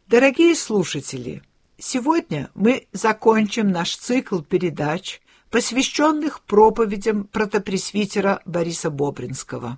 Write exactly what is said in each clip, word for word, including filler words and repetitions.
Дорогие слушатели, сегодня мы закончим наш цикл передач, посвященных проповедям протопресвитера Бориса Бобринского.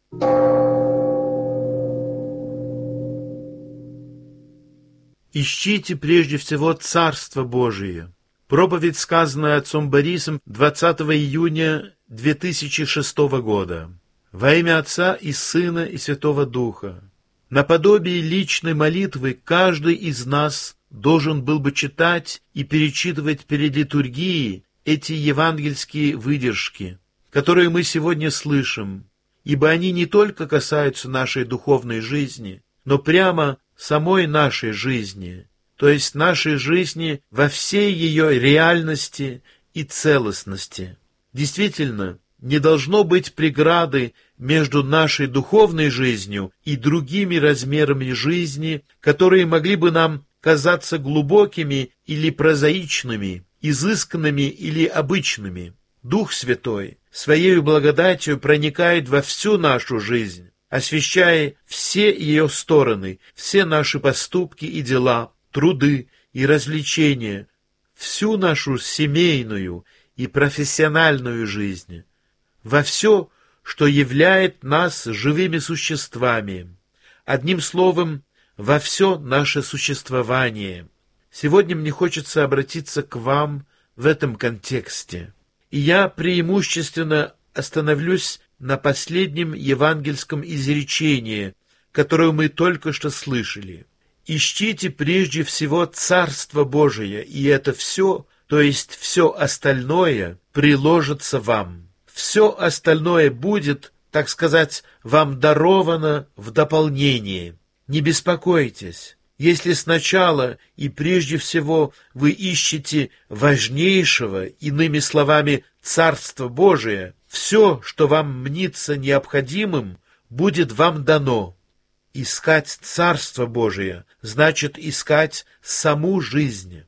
Ищите прежде всего Царство Божие. Проповедь, сказанная отцом Борисом двадцатого июня две тысячи шестого года. Во имя Отца и Сына и Святого Духа. Наподобие личной молитвы каждый из нас должен был бы читать и перечитывать перед литургией эти евангельские выдержки, которые мы сегодня слышим, ибо они не только касаются нашей духовной жизни, но прямо самой нашей жизни, то есть нашей жизни во всей ее реальности и целостности. Действительно, не должно быть преграды между нашей духовной жизнью и другими размерами жизни, которые могли бы нам казаться глубокими или прозаичными, изысканными или обычными. Дух Святой Своей благодатью проникает во всю нашу жизнь, освещая все ее стороны, все наши поступки и дела, труды и развлечения, всю нашу семейную и профессиональную жизнь, во все, что являет нас живыми существами, одним словом, во все наше существование. Сегодня мне хочется обратиться к вам в этом контексте, и я преимущественно остановлюсь на последнем евангельском изречении, которое мы только что слышали. «Ищите прежде всего Царство Божие, и это все, то есть все остальное, приложится вам». Все остальное будет, так сказать, вам даровано в дополнение. Не беспокойтесь, если сначала и прежде всего вы ищете важнейшего, иными словами, Царство Божие, все, что вам мнится необходимым, будет вам дано. Искать Царство Божие значит искать саму жизнь.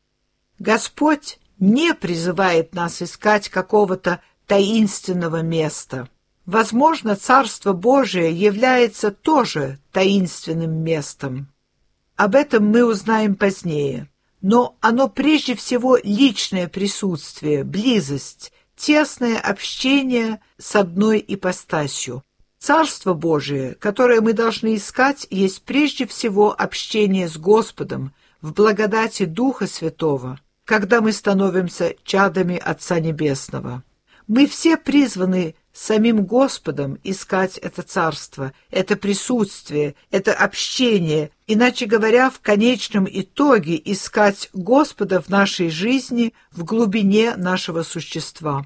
Господь не призывает нас искать какого-то таинственного места. Возможно, Царство Божие является тоже таинственным местом. Об этом мы узнаем позднее. Но оно прежде всего личное присутствие, близость, тесное общение с одной ипостасью. Царство Божие, которое мы должны искать, есть прежде всего общение с Господом в благодати Духа Святого, когда мы становимся чадами Отца Небесного. Мы все призваны самим Господом искать это царство, это присутствие, это общение, иначе говоря, в конечном итоге искать Господа в нашей жизни, в глубине нашего существа.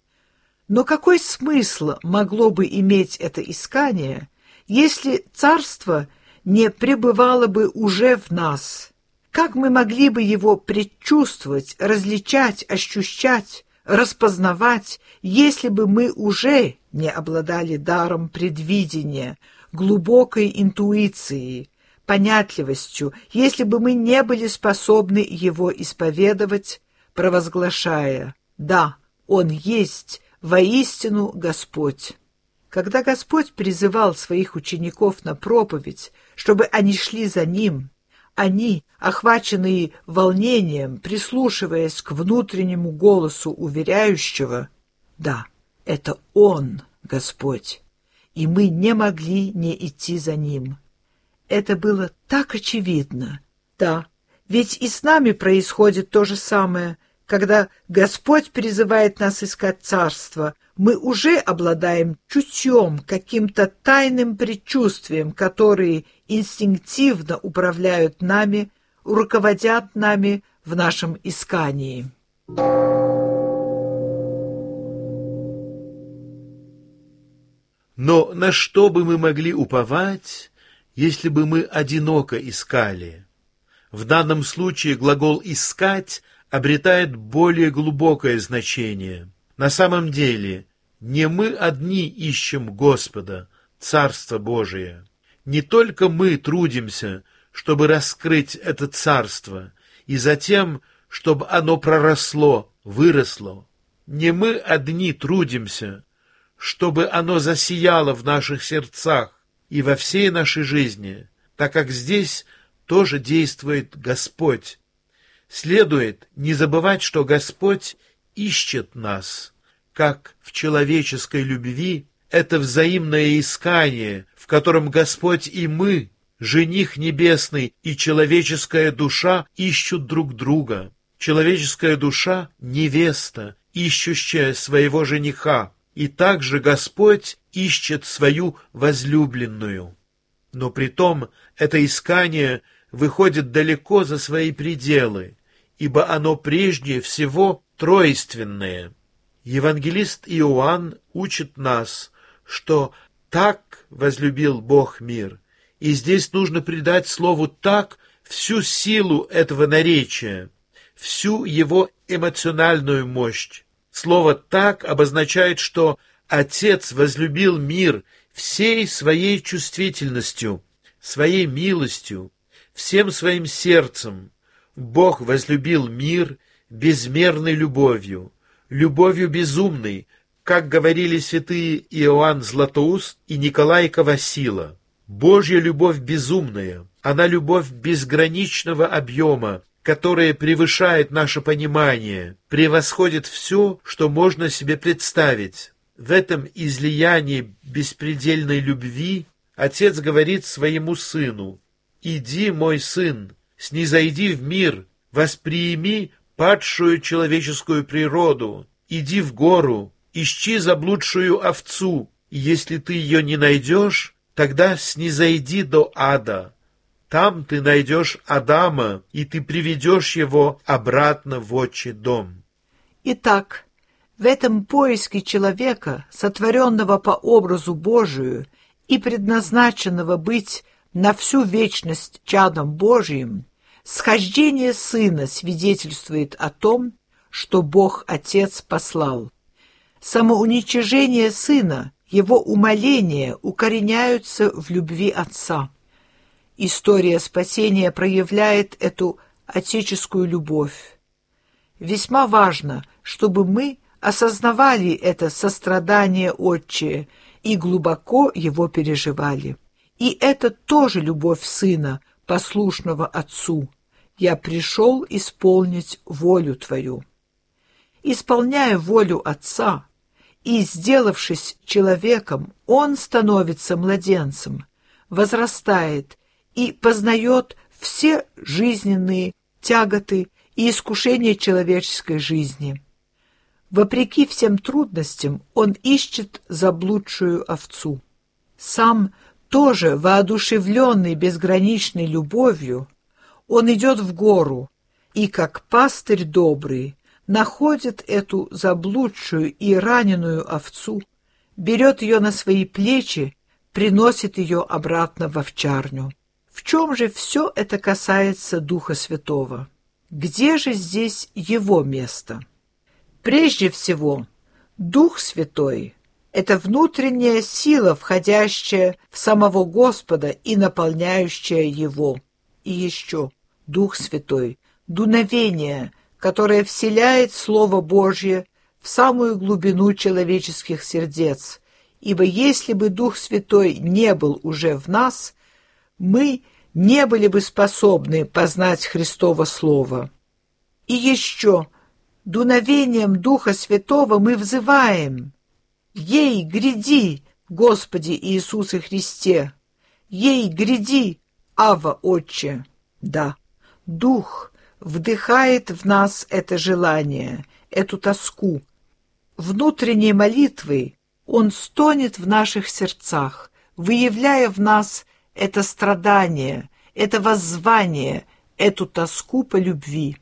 Но какой смысл могло бы иметь это искание, если царство не пребывало бы уже в нас? Как мы могли бы его предчувствовать, различать, ощущать, распознавать, если бы мы уже не обладали даром предвидения, глубокой интуицией, понятливостью, если бы мы не были способны его исповедовать, провозглашая: «Да, Он есть, воистину Господь». Когда Господь призывал своих учеников на проповедь, чтобы они шли за Ним, они, охваченные волнением, прислушиваясь к внутреннему голосу уверяющего: «Да, это Он, Господь», и мы не могли не идти за Ним. Это было так очевидно. Да, ведь и с нами происходит то же самое. Когда Господь призывает нас искать Царство, мы уже обладаем чутьем, каким-то тайным предчувствием, которые инстинктивно управляют нами, руководят нами в нашем искании. Но на что бы мы могли уповать, если бы мы одиноко искали? В данном случае глагол «искать» обретает более глубокое значение. На самом деле, не мы одни ищем Господа, Царство Божие. Не только мы трудимся, чтобы раскрыть это Царство, и затем, чтобы оно проросло, выросло. Не мы одни трудимся, чтобы оно засияло в наших сердцах и во всей нашей жизни, так как здесь тоже действует Господь. Следует не забывать, что Господь ищет нас, как в человеческой любви это взаимное искание, в котором Господь и мы, жених небесный и человеческая душа, ищут друг друга. Человеческая душа — невеста, ищущая своего жениха, и также Господь ищет свою возлюбленную. Но притом это искание выходит далеко за свои пределы, ибо оно прежде всего тройственное. Евангелист Иоанн учит нас, что «так возлюбил Бог мир», и здесь нужно придать слову «так» всю силу этого наречия, всю его эмоциональную мощь. Слово «так» обозначает, что Отец возлюбил мир всей своей чувствительностью, своей милостью, всем своим сердцем. Бог возлюбил мир безмерной любовью, любовью безумной, как говорили святые Иоанн Златоуст и Николай Ковасила. Божья любовь безумная, она любовь безграничного объема, которая превышает наше понимание, превосходит все, что можно себе представить. В этом излиянии беспредельной любви Отец говорит своему Сыну: «Иди, мой Сын, снизойди в мир, восприими падшую человеческую природу, иди в гору, ищи заблудшую овцу, и если ты ее не найдешь, тогда снизойди до ада. Там ты найдешь Адама, и ты приведешь его обратно в отчий дом». Итак, в этом поиске человека, сотворенного по образу Божию и предназначенного быть на всю вечность чадом Божиим, схождение Сына свидетельствует о том, что Бог Отец послал. Самоуничижение Сына, его умоления укореняются в любви Отца. История спасения проявляет эту отеческую любовь. Весьма важно, чтобы мы осознавали это сострадание Отчее и глубоко его переживали. И это тоже любовь Сына, послушного Отцу. «Я пришел исполнить волю Твою». Исполняя волю Отца и сделавшись человеком, Он становится младенцем, возрастает и познает все жизненные тяготы и искушения человеческой жизни. Вопреки всем трудностям он ищет заблудшую овцу. Сам, тоже воодушевленный безграничной любовью, он идет в гору и, как пастырь добрый, находит эту заблудшую и раненую овцу, берет ее на свои плечи, приносит ее обратно в овчарню. В чем же все это касается Духа Святого? Где же здесь его место? Прежде всего, Дух Святой — это внутренняя сила, входящая в самого Господа и наполняющая Его. И еще Дух Святой — дуновение, которое вселяет Слово Божье в самую глубину человеческих сердец, ибо если бы Дух Святой не был уже в нас, мы не были бы способны познать Христово Слово. И еще дуновением Духа Святого мы взываем: «Ей, гряди, Господи Иисусе Христе! Ей, гряди, Авва, Отче!» Да, Дух вдыхает в нас это желание, эту тоску. Внутренней молитвой Он стонет в наших сердцах, выявляя в нас это страдание, это воззвание, эту тоску по любви.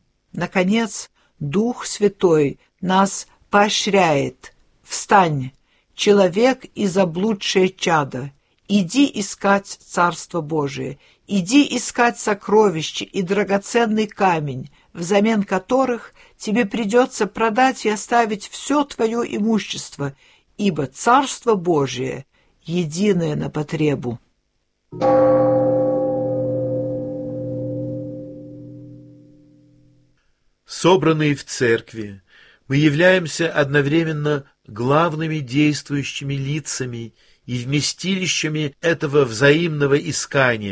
Наконец, Дух Святой нас поощряет: «Встань, человек и заблудшее чадо, иди искать Царство Божие, иди искать сокровища и драгоценный камень, взамен которых тебе придется продать и оставить все твое имущество, ибо Царство Божие единое на потребу». Собранные в церкви, мы являемся одновременно главными действующими лицами и вместилищами этого взаимного искания,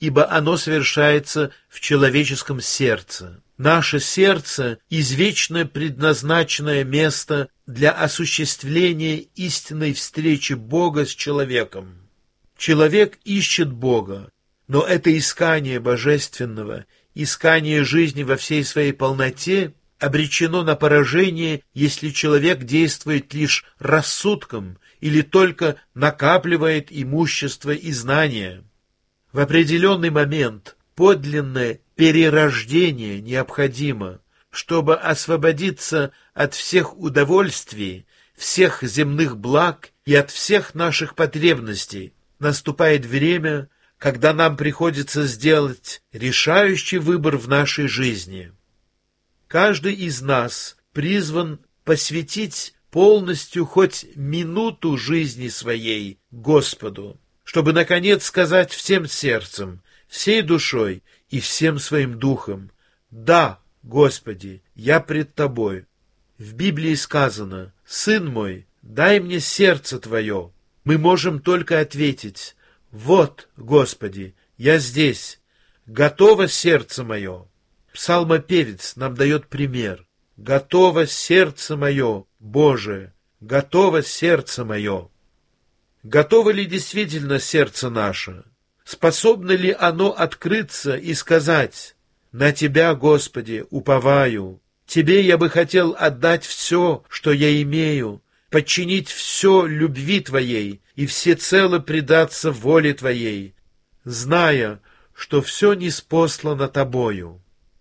ибо оно совершается в человеческом сердце. Наше сердце – извечно предназначенное место для осуществления истинной встречи Бога с человеком. Человек ищет Бога, но это искание божественного, искание жизни во всей своей полноте обречено на поражение, если человек действует лишь рассудком или только накапливает имущество и знания. В определенный момент подлинное перерождение необходимо, чтобы освободиться от всех удовольствий, всех земных благ и от всех наших потребностей. Наступает время, когда нам приходится сделать решающий выбор в нашей жизни. Каждый из нас призван посвятить полностью хоть минуту жизни своей Господу, чтобы, наконец, сказать всем сердцем, всей душой и всем своим духом: «Да, Господи, я пред Тобой». В Библии сказано: «Сын мой, дай мне сердце Твое». Мы можем только ответить: «Вот, Господи, я здесь, готово сердце мое». Псалмопевец нам дает пример: «Готово сердце мое, Боже, готово сердце мое». Готово ли действительно сердце наше? Способно ли оно открыться и сказать: «На Тебя, Господи, уповаю, Тебе я бы хотел отдать все, что я имею, подчинить все любви Твоей и всецело предаться воле Твоей, зная, что все ниспослано Тобою».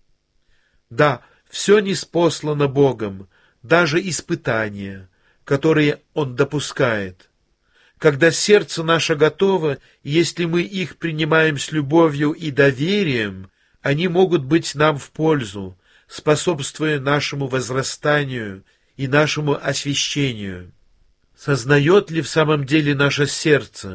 Да, все ниспослано Богом, даже испытания, которые Он допускает. Когда сердце наше готово, если мы их принимаем с любовью и доверием, они могут быть нам в пользу, способствуя нашему возрастанию и нашему освящению. Сознает ли в самом деле наше сердце,